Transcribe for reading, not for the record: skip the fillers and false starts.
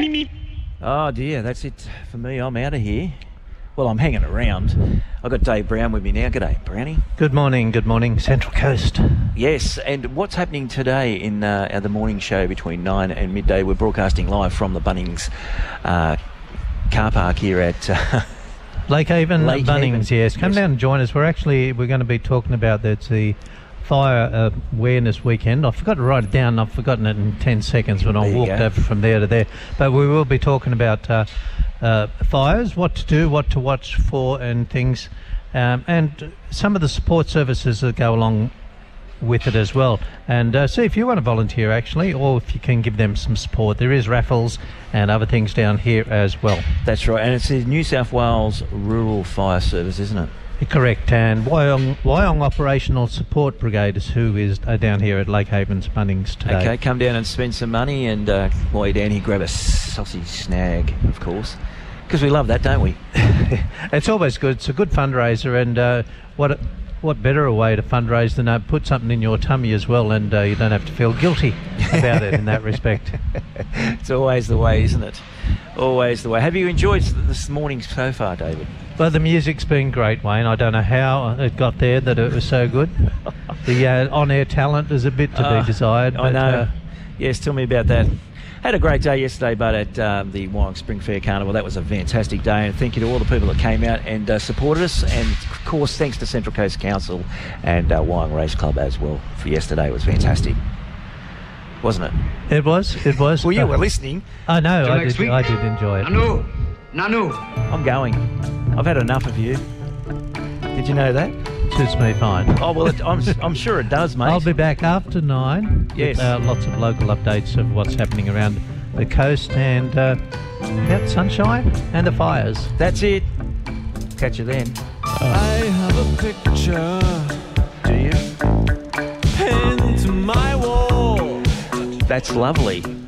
Oh dear, that's it for me. I'm out of here. Well, I'm hanging around. I've got Dave Brown with me now. G'day, Brownie. Good morning, Central Coast. Yes, and what's happening today in the morning show between 9 and midday? We're broadcasting live from the Bunnings car park here at Lakehaven, Lakehaven. Bunnings, yes. Come Yes. down and join us. We're going to be talking about the Fire Awareness Weekend. I forgot to write it down. I've forgotten it in 10 seconds when I There you walked go. over from there to there. But we will be talking about fires, what to do, what to watch for and things, and some of the support services that go along with it as well. And see if you want to volunteer actually, or if you can give them some support. There is raffles and other things down here as well. That's right, and it's the New South Wales Rural Fire Service, isn't it? Correct, and Wyong Operational Support Brigade is who is down here at Lakehaven's Bunnings today. Okay, come down and spend some money, and while you're down here, grab a sausage snag, of course, because we love that, don't we? It's always good. It's a good fundraiser, and what better a way to fundraise than put something in your tummy as well, and you don't have to feel guilty about it in that respect. It's always the way, isn't it? Always the way. Have you enjoyed this morning so far, David? Well, the music's been great, Wayne. I don't know how it got there, that it was so good. The on-air talent is a bit to be desired. I But, know. Yes, tell me about that. Had a great day yesterday, but at the Wyong Spring Fair Carnival, that was a fantastic day, and thank you to all the people that came out and supported us, and of course thanks to Central Coast Council and Wyong Race Club as well for yesterday. It was fantastic, wasn't it? It was. Well, you were listening. I know, Till I next did, week. I did enjoy it. Nanu. I'm going. I've had enough of you. Did you know that? Suits me fine. Oh, well, I'm sure it does, mate. I'll be back after 9. Yes. With, lots of local updates of what's happening around the coast and about sunshine and the fires. That's it. Catch you then. I have a picture Do you? pinned to my wall. That's lovely.